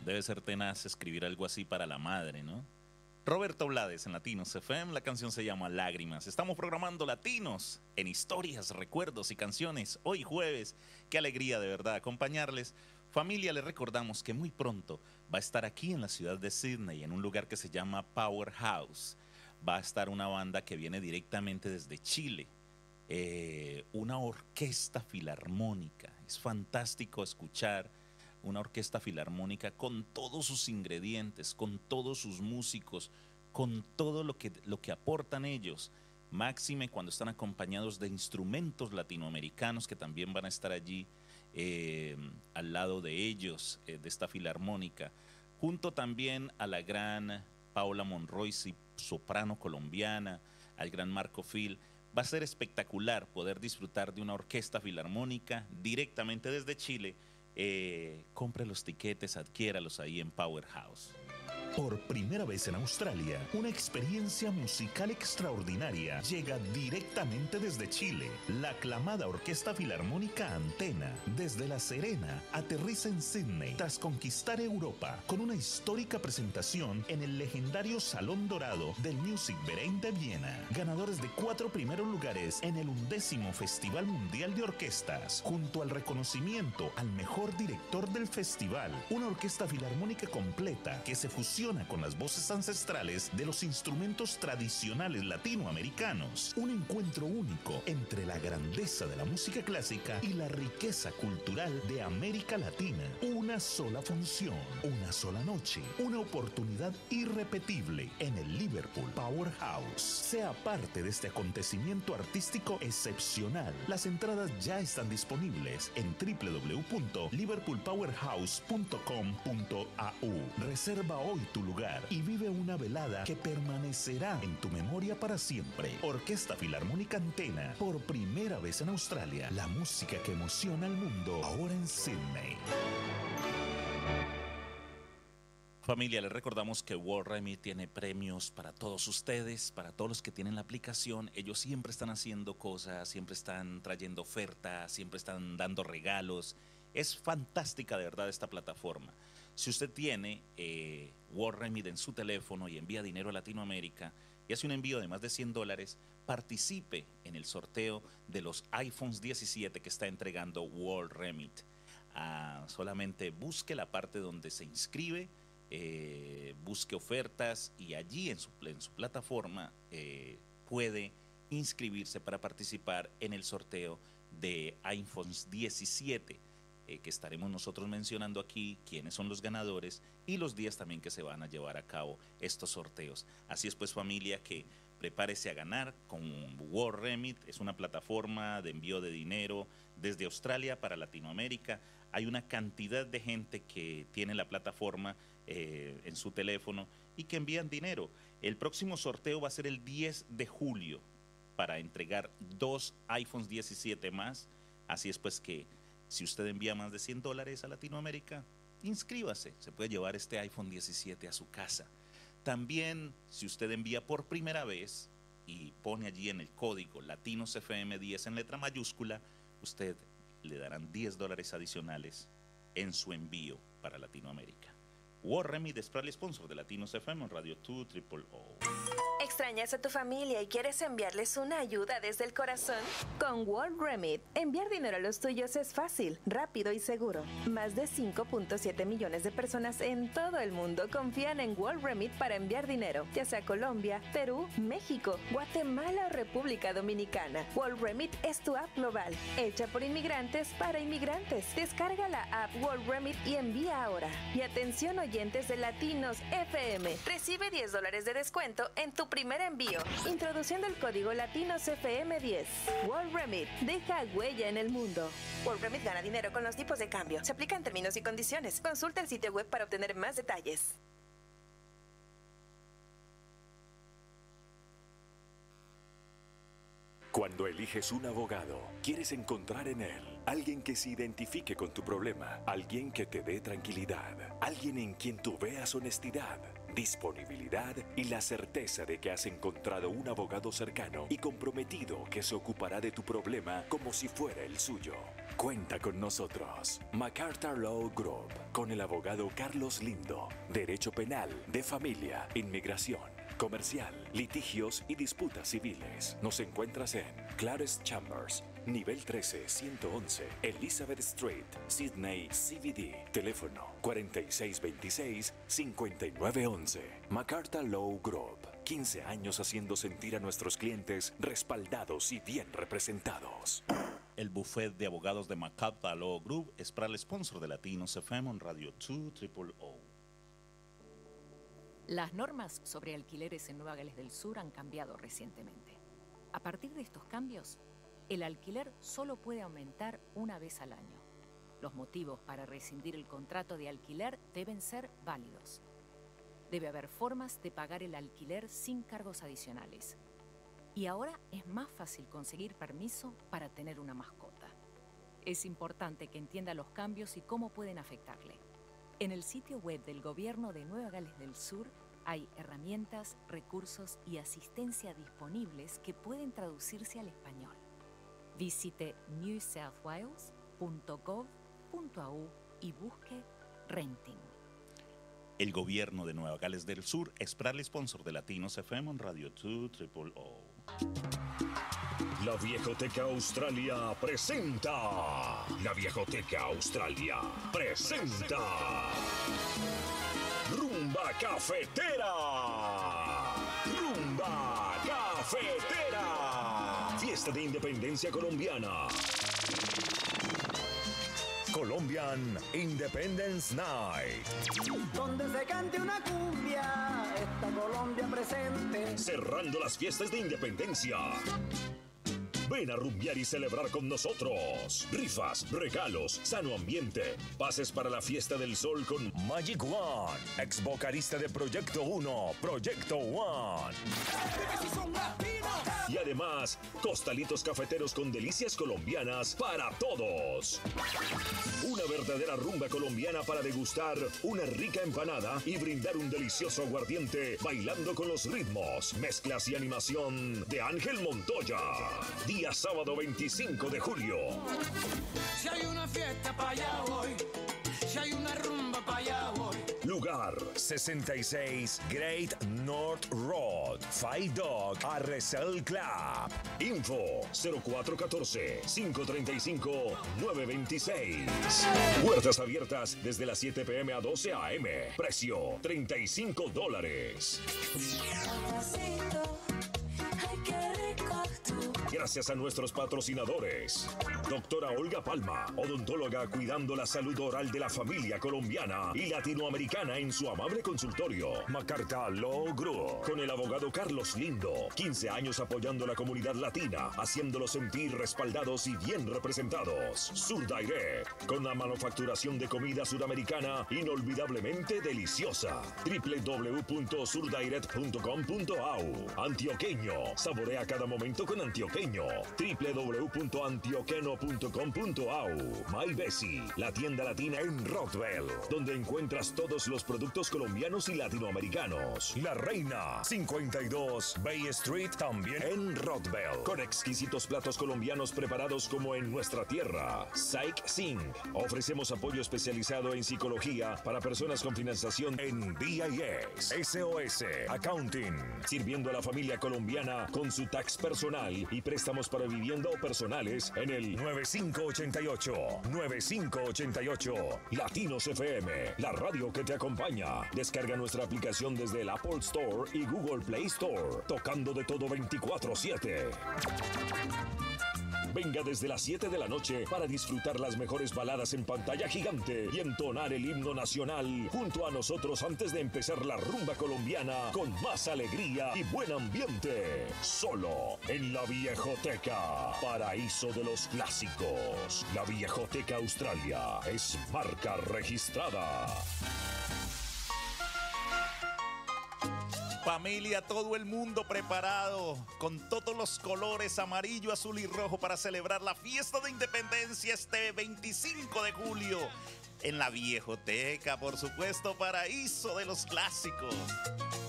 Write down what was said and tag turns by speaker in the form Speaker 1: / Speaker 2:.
Speaker 1: Debe ser tenaz escribir algo así para la madre, ¿no? Roberto Blades en Latinos FM, la canción se llama Lágrimas. Estamos programando Latinos en historias, recuerdos y canciones. Hoy jueves, qué alegría de verdad acompañarles. Familia, les recordamos que muy pronto va a estar aquí en la ciudad de Sydney, en un lugar que se llama Powerhouse. Va a estar una banda que viene directamente desde Chile, una orquesta filarmónica. Es fantástico escuchar una orquesta filarmónica con todos sus ingredientes, con todos sus músicos, con todo lo que aportan ellos. Máxime cuando están acompañados de instrumentos latinoamericanos que también van a estar allí al lado de ellos, de esta filarmónica, junto también a la gran Paula Monroy, soprano colombiana, al gran Marco Phil. Va a ser espectacular poder disfrutar de una orquesta filarmónica directamente desde Chile. Compre los tiquetes, adquiéralos ahí en Powerhouse.
Speaker 2: Por primera vez en Australia, una experiencia musical extraordinaria llega directamente desde Chile. La aclamada Orquesta Filarmónica Antena, desde La Serena, aterriza en Sydney tras conquistar Europa con una histórica presentación en el legendario Salón Dorado del Music Verein de Viena. Ganadores de 4 primeros lugares en el 11º Festival Mundial de Orquestas, junto al reconocimiento al mejor director del festival. Una orquesta filarmónica completa que se fusiona con las voces ancestrales de los instrumentos tradicionales latinoamericanos. Un encuentro único entre la grandeza de la música clásica y la riqueza cultural de América Latina. Una sola función, una sola noche, una oportunidad irrepetible en el Liverpool Powerhouse. Sea parte de este acontecimiento artístico excepcional. Las entradas ya están disponibles en www.liverpoolpowerhouse.com.au. Reserva hoy tu lugar y vive una velada que permanecerá en tu memoria para siempre. Orquesta Filarmónica Antena, por primera vez en Australia. La música que emociona al mundo, ahora en Sydney.
Speaker 1: Familia, les recordamos que World Remit tiene premios para todos ustedes, para todos los que tienen la aplicación. Ellos siempre están haciendo cosas, siempre están trayendo ofertas, siempre están dando regalos. Es fantástica de verdad esta plataforma. Si usted tiene World Remit en su teléfono y envía dinero a Latinoamérica y hace un envío de más de $100, participe en el sorteo de los iPhones 17 que está entregando World Remit. Solamente busque la parte donde se inscribe, busque ofertas y allí en su plataforma puede inscribirse para participar en el sorteo de iPhones 17. Que estaremos nosotros mencionando aquí quiénes son los ganadores y los días también que se van a llevar a cabo estos sorteos. Así es pues, familia, que prepárese a ganar con World Remit. Es una plataforma de envío de dinero desde Australia para Latinoamérica. Hay una cantidad de gente que tiene la plataforma en su teléfono y que envían dinero. El próximo sorteo va a ser el 10 de julio para entregar 2 iPhones 17 más. Así es pues que si usted envía más de $100 a Latinoamérica, inscríbase. Se puede llevar este iPhone 17 a su casa. También, si usted envía por primera vez y pone allí en el código LatinosFM10 en letra mayúscula, usted le darán $10 adicionales en su envío para Latinoamérica. World Remit es el sponsor de Latinos FM en Radio 2 Triple O.
Speaker 3: ¿Extrañas a tu familia y quieres enviarles una ayuda desde el corazón? Con World Remit, enviar dinero a los tuyos es fácil, rápido y seguro. Más de 5.7 millones de personas en todo el mundo confían en World Remit para enviar dinero, ya sea a Colombia, Perú, México, Guatemala o República Dominicana. World Remit es tu app global, hecha por inmigrantes para inmigrantes. Descarga la app World Remit y envía ahora. Y atención, oyentes de Latinos FM, recibe $10 de descuento en tu primer envío, introduciendo el código LatinosFM10. World Remit, deja huella en el mundo. World Remit gana dinero con los tipos de cambio. Se aplican términos y condiciones. Consulta el sitio web para obtener más detalles.
Speaker 4: Cuando eliges un abogado, quieres encontrar en él alguien que se identifique con tu problema, alguien que te dé tranquilidad, alguien en quien tú veas honestidad. disponibilidad y la certeza de que has encontrado un abogado cercano y comprometido que se ocupará de tu problema como si fuera el suyo. Cuenta con nosotros, MacArthur Law Group, con el abogado Carlos Lindo, Derecho Penal, de Familia, Inmigración, Comercial, Litigios y Disputas Civiles. Nos encuentras en Clares Chambers, nivel 13, 111, Elizabeth Street, Sydney, CBD. Teléfono 4626-5911. MacArthur Law Group. 15 años haciendo sentir a nuestros clientes respaldados y bien representados.
Speaker 1: El buffet de abogados de MacArthur Law Group es para el sponsor de Latinos FM en Radio 200.
Speaker 5: Las normas sobre alquileres en Nueva Gales del Sur han cambiado recientemente. A partir de estos cambios, el alquiler solo puede aumentar una vez al año. Los motivos para rescindir el contrato de alquiler deben ser válidos. Debe haber formas de pagar el alquiler sin cargos adicionales. Y ahora es más fácil conseguir permiso para tener una mascota. Es importante que entienda los cambios y cómo pueden afectarle. En el sitio web del Gobierno de Nueva Gales del Sur hay herramientas, recursos y asistencia disponibles que pueden traducirse al español. Visite newsouthwales.gov.au y busque Renting.
Speaker 1: El Gobierno de Nueva Gales del Sur es para el sponsor de Latinos FM en Radio 200.
Speaker 6: La Viejoteca Australia presenta. La Viejoteca Australia presenta. Rumba Cafetera. Rumba Cafetera. Fiesta de Independencia Colombiana. Colombian Independence Night.
Speaker 7: Donde se cante una cumbia, está Colombia presente.
Speaker 6: Cerrando las fiestas de independencia. Ven a rumbear y celebrar con nosotros. Rifas, regalos, sano ambiente. Pases para la Fiesta del Sol con Magic One, ex vocalista de Proyecto 1, Proyecto One. Y además, costalitos cafeteros con delicias colombianas para todos. Una verdadera rumba colombiana para degustar una rica empanada y brindar un delicioso aguardiente bailando con los ritmos, mezclas y animación de Ángel Montoya. Día sábado 25 de julio.
Speaker 7: Si hay una fiesta pa' allá voy, si hay una rumba pa' allá voy.
Speaker 6: Lugar 66 Great North Road, Five Dog Arrasel Club. Info 0414-535-926. Puertas abiertas desde las 7 p.m. a 12 a.m. Precio $35. Gracias a nuestros patrocinadores. Doctora Olga Palma, odontóloga cuidando la salud oral de la familia colombiana y latinoamericana en su amable consultorio. MacArthur Law Group, con el abogado Carlos Lindo. 15 años apoyando a la comunidad latina, haciéndolos sentir respaldados y bien representados. Surdirect, con la manufacturación de comida sudamericana inolvidablemente deliciosa. www.surdirect.com.au. Antioqueño, saborea cada momento con Antioqueño. www.antioqueno.com.au. My Bessie, la tienda latina en Rockville, donde encuentras todos los productos colombianos y latinoamericanos. La Reina, 52 Bay Street, también en Rockville, con exquisitos platos colombianos preparados como en nuestra tierra. Psych Sing, ofrecemos apoyo especializado en psicología para personas con financiación en BIS. SOS Accounting, sirviendo a la familia colombiana con su tax personal y préstamos para vivienda o personales en el 9588. Latinos FM, la radio que te acompaña. Descarga nuestra aplicación desde el Apple Store y Google Play Store, tocando de todo 24/7. Venga desde las 7 de la noche para disfrutar las mejores baladas en pantalla gigante y entonar el himno nacional junto a nosotros antes de empezar la rumba colombiana con más alegría y buen ambiente. Solo en La Viejoteca, paraíso de los clásicos. La Viejoteca Australia es marca registrada.
Speaker 1: Familia, todo el mundo preparado con todos los colores amarillo, azul y rojo para celebrar la fiesta de independencia este 25 de julio en la Viejoteca, por supuesto, paraíso de los clásicos.